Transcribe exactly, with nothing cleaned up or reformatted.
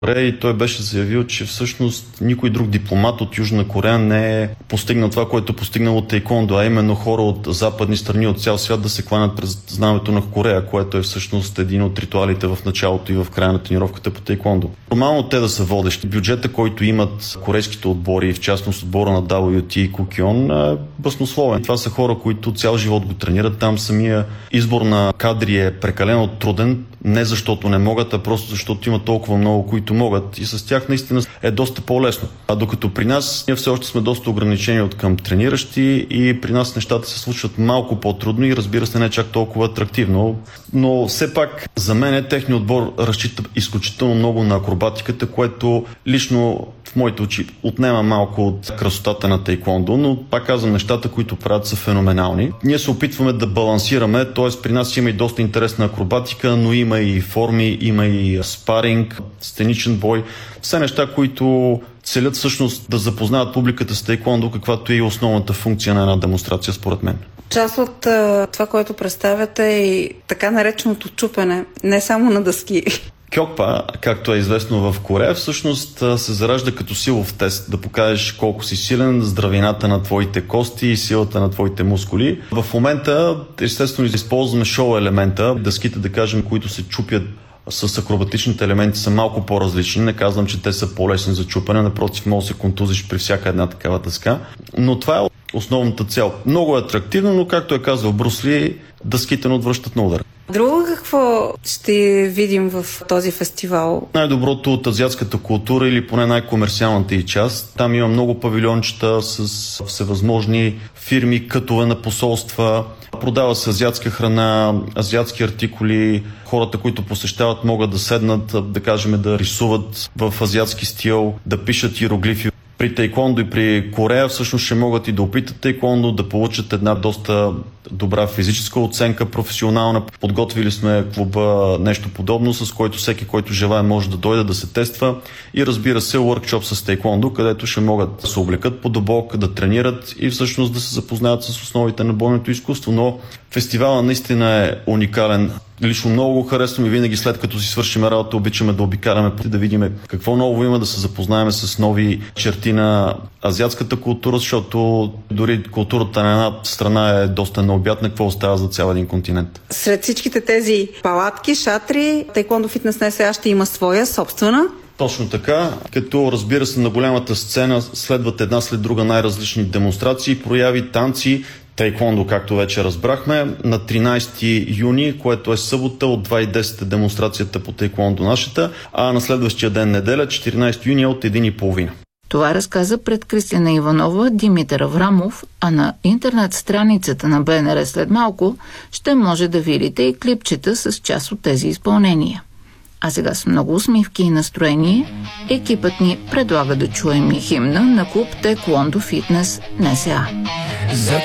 И той беше заявил, че всъщност никой друг дипломат от Южна Корея не е постигнал това, което е постигнало таеквондо, а именно хора от западни страни, от цял свят да се кланят през знамето на Корея, което е всъщност един от ритуалите в началото и в края на тренировката по таеквондо. Нормално те да са водещи. Бюджета, който имат корейските отбори, в частност отбора на дабъл ю ти и Кукьон, е баснословен. Това са хора, които цял живот го тренират. Там самия избор на кадри е прекалено труден, не защото не могат, а просто защото има толкова много, които могат, и с тях наистина е доста по-лесно. А докато при нас ние все още сме доста ограничени от към трениращи и при нас нещата се случват малко по-трудно и разбира се не е чак толкова атрактивно. Но все пак за мен техният отбор разчита изключително много на акробатиката, което лично в моите очи отнема малко от красотата на таеквондо, но пак казвам, нещата, които правят, са феноменални. Ние се опитваме да балансираме, т.е. при нас има и доста интересна акробатика, но има и форми, има и спаринг, сценичен бой, все неща, които целят всъщност да запознаят публиката с таеквондо, каквато е и основната функция на една демонстрация, според мен. Част от а, това, което представяте, е и така нареченото чупене, не само на дъски. Кьокпа, както е известно в Корея, всъщност се заражда като силов тест, да покажеш колко си силен, здравината на твоите кости и силата на твоите мускули. В момента, естествено, използваме шоу елемента, дъските, да кажем, които се чупят с акробатичните елементи, са малко по-различни. Не казвам, че те са по-лесни за чупане, напротив, може да се контузиш при всяка една такава дъска. Но това е основната цел. Много е атрактивно, но както е казал Брус Ли, дъските не отвръщат на удар. Друго какво ще видим в този фестивал? Най-доброто от азиатската култура, или поне най-комерциалната и част. Там има много павилиончета с всевъзможни фирми, кътове на посолства. Продава се азиатска храна, азиатски артикули. Хората, които посещават, могат да седнат, да кажем, да рисуват в азиатски стил, да пишат иероглифи. При таеквондо и при Корея всъщност ще могат и да опитат таеквондо, да получат една доста добра физическа оценка, професионална. Подготвили сме клуба нещо подобно, с който всеки, който желае, може да дойде да се тества, и разбира се уъркшоп с таеквондо, където ще могат да се облекат по дълбок, да тренират и всъщност да се запознаят с основите на бойното изкуство. Но фестивалът наистина е уникален. Лично много го харесвам и винаги след като си свършим работа обичаме да обикаляме, да видим какво ново има, да се запознаем с нови черти на азиатската култура, защото дори културата на една страна е доста необятна, какво остава за цял един континент. Сред всичките тези палатки, шатри, Taekwondo Fitness ес а ще има своя собствена. Точно така, като разбира се на голямата сцена следват една след друга най-различни демонстрации, прояви, танци, таеквондо, както вече разбрахме, на тринайсети юни, което е събота, от два и десет е демонстрацията по таеквондо нашата, а на следващия ден неделя, четиринайсети юни, от един и половина. Това разказа пред Кристина Иванова Димитър Аврамов, а на интернет страницата на Б Н Р след малко ще може да видите и клипчета с част от тези изпълнения. А сега с много усмивки и настроение екипът ни предлага да чуем и химна на клуб Taekwondo Fitness ен ес а.